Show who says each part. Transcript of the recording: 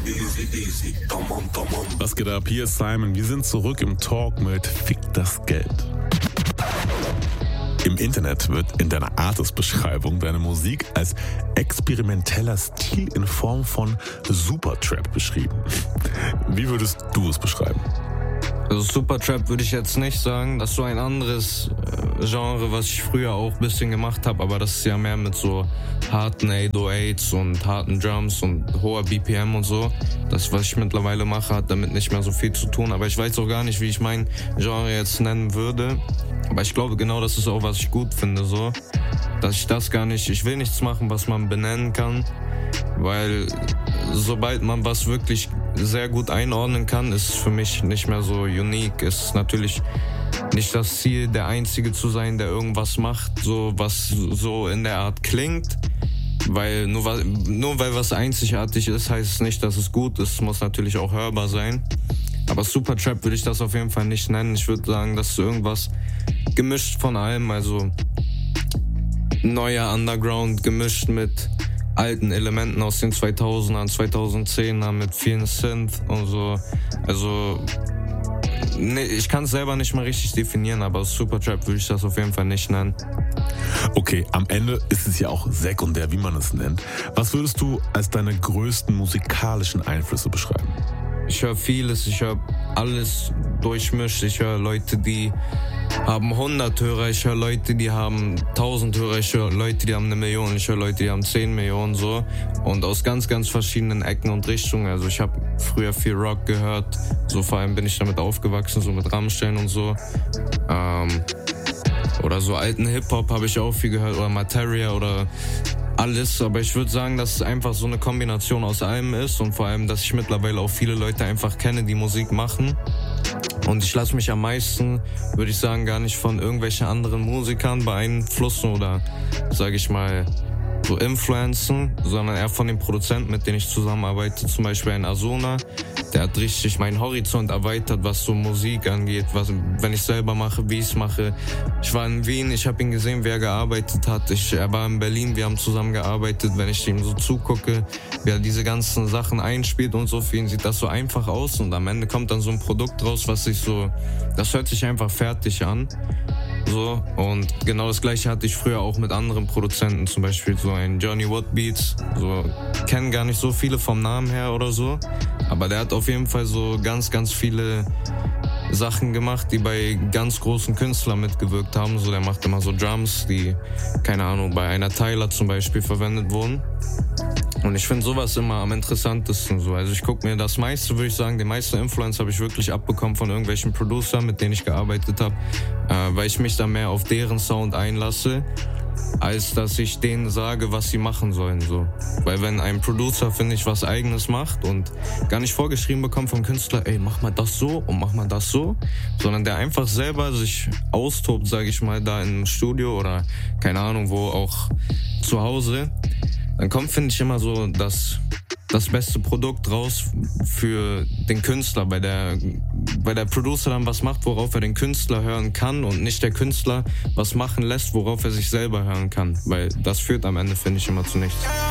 Speaker 1: Was geht ab? Hier ist Simon. Wir sind zurück im Talk mit Fick das Geld. Im Internet wird in deiner Artist-Beschreibung deine Musik als experimenteller Stil in Form von Supertrap beschrieben. Wie würdest du es beschreiben?
Speaker 2: Also Supertrap würde ich jetzt nicht sagen. Das ist so ein anderes Genre, was ich früher auch ein bisschen gemacht habe, aber das ist ja mehr mit so harten 808s und harten Drums und hoher BPM und so. Das, was ich mittlerweile mache, hat damit nicht mehr so viel zu tun, aber ich weiß auch gar nicht, wie ich mein Genre jetzt nennen würde. Aber ich glaube genau, das ist auch, was ich gut finde, so. Dass ich das gar nicht, ich will nichts machen, was man benennen kann, weil sobald man was wirklich sehr gut einordnen kann, ist es für mich nicht mehr so unique. Ist natürlich nicht das Ziel, der Einzige zu sein, der irgendwas macht, so was so in der Art klingt. Weil nur weil was einzigartig ist, heißt es nicht, dass es gut ist. Es muss natürlich auch hörbar sein. Aber Supertrap würde ich das auf jeden Fall nicht nennen. Ich würde sagen, das ist irgendwas gemischt von allem. Also neuer Underground gemischt mit alten Elementen aus den 2000ern, 2010ern mit vielen Synth und so. Also nee, ich kann es selber nicht mal richtig definieren, aber Supertrap würde ich das auf jeden Fall nicht nennen.
Speaker 1: Okay, am Ende ist es ja auch sekundär, wie man es nennt. Was würdest du als deine größten musikalischen Einflüsse beschreiben?
Speaker 2: Ich höre vieles, ich höre alles durchmischt. Ich höre Leute, die haben 100 Hörer, ich höre Leute, die haben 1000 Hörer, ich höre Leute, die haben 1 Million, ich höre Leute, die haben 10 Millionen, so. Und aus ganz, ganz verschiedenen Ecken und Richtungen. Also ich habe früher viel Rock gehört, so vor allem bin ich damit aufgewachsen, so mit Rammstein und so. Oder so alten Hip-Hop habe ich auch viel gehört, oder Materia oder alles, aber ich würde sagen, dass es einfach so eine Kombination aus allem ist und vor allem, dass ich mittlerweile auch viele Leute einfach kenne, die Musik machen. Und ich lasse mich am meisten, würde ich sagen, gar nicht von irgendwelchen anderen Musikern beeinflussen oder, sage ich mal, so influenzen, sondern eher von den Produzenten, mit denen ich zusammenarbeite, zum Beispiel ein Asuna. Der hat richtig meinen Horizont erweitert, was so Musik angeht, wenn ich selber mache, wie ich es mache. Ich war in Wien, ich habe ihn gesehen, wie er gearbeitet hat. Er war in Berlin, wir haben zusammen gearbeitet. Wenn ich ihm so zugucke, wie er diese ganzen Sachen einspielt und so, für ihn sieht das so einfach aus. Und am Ende kommt dann so ein Produkt raus, das hört sich einfach fertig an. So, und genau das Gleiche hatte ich früher auch mit anderen Produzenten, zum Beispiel so ein Johnny Wood Beats, so, kennen gar nicht so viele vom Namen her oder so, aber der hat auf jeden Fall so ganz, ganz viele Sachen gemacht, die bei ganz großen Künstlern mitgewirkt haben, so, der macht immer so Drums, die, keine Ahnung, bei einer Tyler zum Beispiel verwendet wurden. Und ich finde sowas immer am interessantesten so. Also ich gucke mir das meiste, würde ich sagen, den meisten Influence habe ich wirklich abbekommen von irgendwelchen Producern, mit denen ich gearbeitet habe, weil ich mich da mehr auf deren Sound einlasse, als dass ich denen sage, was sie machen sollen. So. Weil wenn ein Producer, finde ich, was Eigenes macht und gar nicht vorgeschrieben bekommt vom Künstler, ey, mach mal das so und mach mal das so, sondern der einfach selber sich austobt, sage ich mal, da im Studio oder keine Ahnung wo, auch zu Hause, dann kommt, finde ich, immer so das beste Produkt raus für den Künstler, weil der Producer dann was macht, worauf er den Künstler hören kann und nicht der Künstler was machen lässt, worauf er sich selber hören kann, weil das führt am Ende, finde ich, immer zu nichts.